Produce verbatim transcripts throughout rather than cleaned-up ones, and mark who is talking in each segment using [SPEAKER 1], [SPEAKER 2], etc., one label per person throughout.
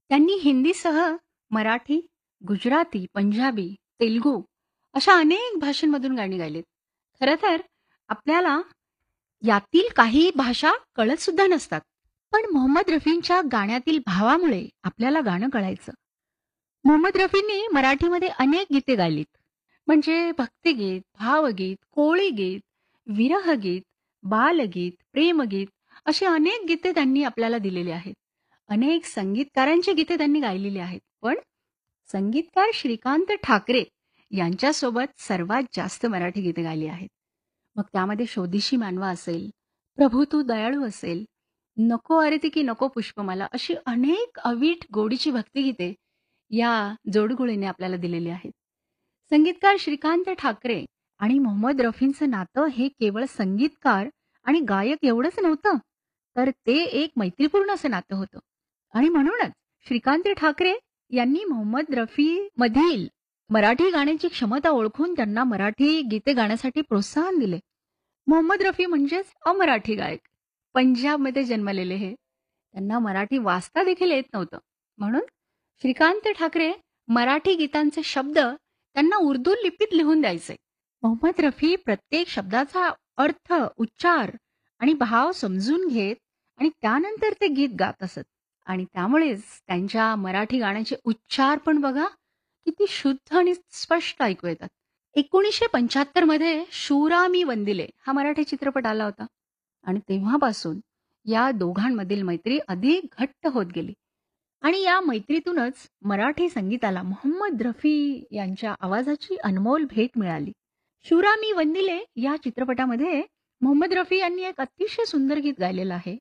[SPEAKER 1] त्यांनी हिंदीसह मराठी, गुजराती, पंजाबी, तेलुगू अशा अनेक भाषांमधून गाणी गायलीत. खरं तर आपल्याला यातील काही भाषा कळत सुद्धा नसतात. पण मोहम्मद रफींच्या गाण्यातील भावामुळे आपल्याला गाणं कळायचं. मोहम्मद रफींनी मराठीमध्ये अनेक गीते गायलीत. म्हणजे भक्तिगीत, भावगीत, कोळी गीत, विरहगीत, बालगीत, प्रेमगीत अशी अनेक गीते त्यांनी आपल्याला दिलेली आहेत. अनेक संगीतकारांची गीते त्यांनी गायलेली आहेत. पण संगीतकार श्रीकांत ठाकरे यांच्यासोबत सर्वात जास्त मराठी गीते गायली आहेत. मग त्यामध्ये शोधीशी मानवा असेल, प्रभू तू दयाळू असेल, नको आरती की नको पुष्पमाला अशी अनेक अवीट गोडीची भक्तिगीते या जोडगोळीने आपल्याला दिलेली आहेत. संगीतकार श्रीकांत ठाकरे आणि मोहम्मद रफींचं नातं हे केवळ संगीतकार आणि गायक एवढंच नव्हतं, तर ते एक मैत्रीपूर्ण असं नातं होतं. आणि म्हणूनच श्रीकांत ठाकरे यांनी मोहम्मद रफी मधील मराठी गाण्याची क्षमता ओळखून त्यांना मराठी गीते गाण्यासाठी प्रोत्साहन दिले. मोहम्मद रफी म्हणजेच अमराठी गायक. पंजाबमध्ये जन्मलेले हे. त्यांना मराठी वाचता देखील येत नव्हतं. म्हणून श्रीकांत ठाकरे मराठी गीतांचे शब्द त्यांना उर्दू लिपीत लिहून द्यायचे. मोहम्मद रफी प्रत्येक शब्दाचा अर्थ, उच्चार आणि भाव समजून घेत आणि त्यानंतर ते गीत गात असत. आणि त्यामुळेच त्यांच्या मराठी गाण्याचे उच्चार पण बघा किती शुद्ध आणि स्पष्ट ऐकू येतात. एकोणीसशे पंच्याहत्तर मध्ये शूरा मी वंदिले हा मराठी चित्रपट आला होता आणि तेव्हापासून या दोघांमधील मैत्री अधिक घट्ट होत गेली. आणि या मैत्रीतूनच मराठी संगीताला मोहम्मद रफी यांच्या आवाजाची अनमोल भेट मिळाली. शूरा मी वंदिले या चित्रपटामध्ये मोहम्मद रफी यांनी एक अतिशय सुंदर गीत गायलेलं आहे.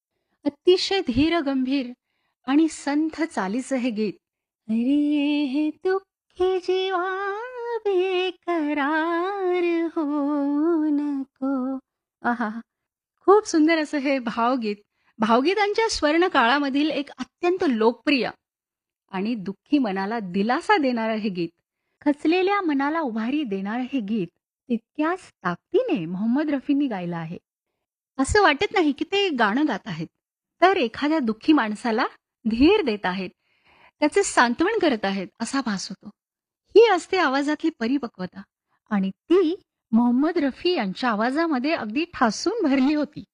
[SPEAKER 1] अतिशय धीर गंभीर आणि संथ चालीचं हे गीत. रे हे दुःखी जीवा बेकरार हो नको. आहा, खूप सुंदर असं हे भावगीत. भावगीतांच्या स्वर्ण काळामधील एक अत्यंत लोकप्रिय आणि दुःखी मनाला दिलासा देणारं हे गीत. खचलेल्या मनाला उभारी देणारं हे गीत तितक्याच ताकदीने मोहम्मद रफींनी गायलं आहे. असं वाटत नाही की ते गाणं गात आहेत, तर एखाद्या दुःखी माणसाला धीर देत आहेत, त्याचे सांत्वन करत आहेत असा भास होतो. ही असते आवाजातली परिपक्वता आणि ती मोहम्मद रफी यांच्या आवाजामध्ये अगदी ठासून भरली होती.